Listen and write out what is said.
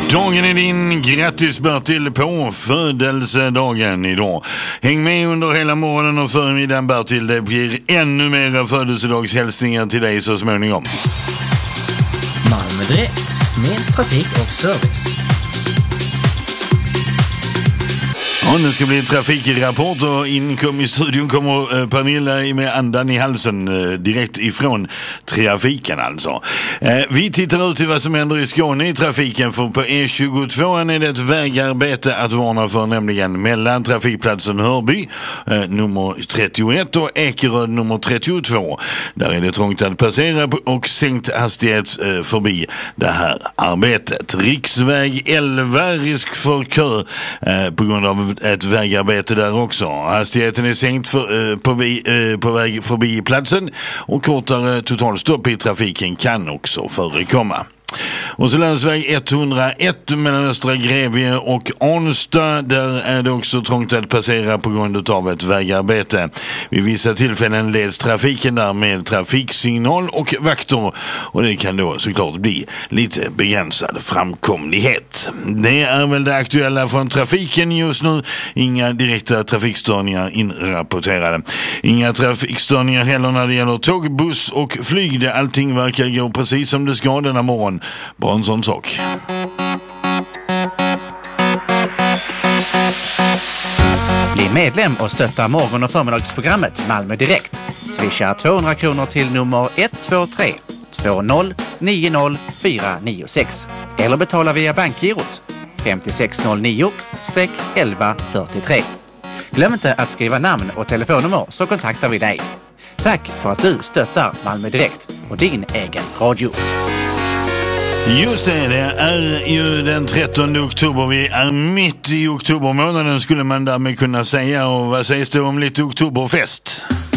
Dagen är din, grattis Bertil på födelsedagen idag. Häng med under hela morgonen och förmiddagen Bertil, det blir ännu mera födelsedagshälsningar till dig så småningom. Malmö Direkt, med trafik och service. Ja, nu ska bli trafikrapport och inkom i studion kommer Pernilla med andan i halsen direkt ifrån trafiken alltså. Vi tittar ut till vad som händer i Skåne i trafiken, för på E22 är det ett vägarbete att varna för, nämligen mellan trafikplatsen Hörby nummer 31 och Ekeröd nummer 32. Där är det trångt att passera och sänkt hastighet förbi det här arbetet. Riksväg 11, risk för kö på grund av ett vägarbete där också. Hastigheten är sänkt på väg förbi platsen och kortare totalstopp i trafiken kan också förekomma. Och så länsväg 101 mellan Östra Grevie och Arnstad, där är det också trångt att passera på grund av ett vägarbete. Vid vissa tillfällen leds trafiken där med trafiksignal och vakter, och det kan då såklart bli lite begränsad framkomlighet. Det är väl det aktuella från trafiken just nu. Inga direkta trafikstörningar inrapporterade. Inga trafikstörningar heller när det gäller tåg, buss och flyg. Allting verkar gå precis som det ska denna morgon. Bara en sån sak. Bli medlem och stötta morgon- och förmiddagsprogrammet Malmö Direkt. Swisha 200 kronor till nummer 123 20 90 496 eller betala via bankgirot 5609-1143. Glöm inte att skriva namn och telefonnummer så kontaktar vi dig. Tack för att du stöttar Malmö Direkt och din egen radio. Just det är ju den 13 oktober. Vi är mitt i oktobermånaden skulle man därmed kunna säga. Och vad sägs det om lite oktoberfest?